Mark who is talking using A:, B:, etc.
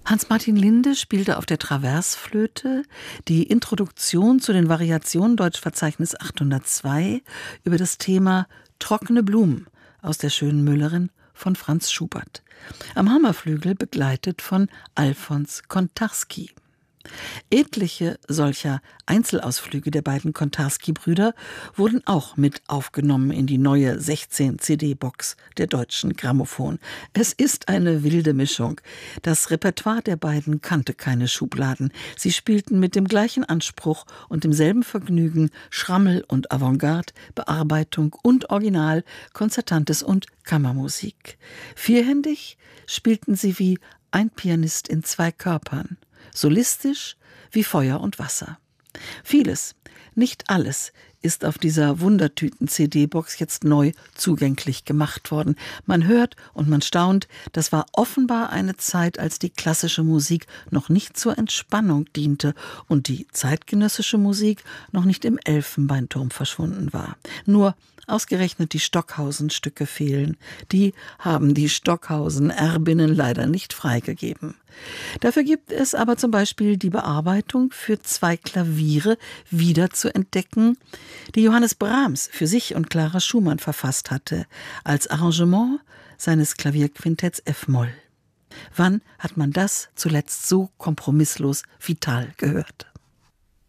A: Hans-Martin Linde spielte auf der Traversflöte die Introduktion zu den Variationen Deutschverzeichnis 802 über das Thema Trockene Blumen aus der schönen Müllerin von Franz Schubert. Am Hammerflügel begleitet von Alfons Kontarski. Etliche solcher Einzelausflüge der beiden Kontarski-Brüder wurden auch mit aufgenommen in die neue 16-CD-Box der Deutschen Grammophon. Es ist eine wilde Mischung. Das Repertoire der beiden kannte keine Schubladen. Sie spielten mit dem gleichen Anspruch und demselben Vergnügen Schrammel und Avantgarde, Bearbeitung und Original, Konzertantes und Kammermusik. Vierhändig spielten sie wie ein Pianist in zwei Körpern. Solistisch wie Feuer und Wasser. Vieles, nicht alles, ist auf dieser Wundertüten-CD-Box jetzt neu zugänglich gemacht worden. Man hört und man staunt, das war offenbar eine Zeit, als die klassische Musik noch nicht zur Entspannung diente und die zeitgenössische Musik noch nicht im Elfenbeinturm verschwunden war. Nur ausgerechnet die Stockhausen-Stücke fehlen. Die haben die Stockhausen-Erbinnen leider nicht freigegeben. Dafür gibt es aber zum Beispiel die Bearbeitung für 2 Klaviere wieder zu entdecken, die Johannes Brahms für sich und Clara Schumann verfasst hatte, als Arrangement seines Klavierquintetts F-Moll. Wann hat man das zuletzt so kompromisslos vital gehört?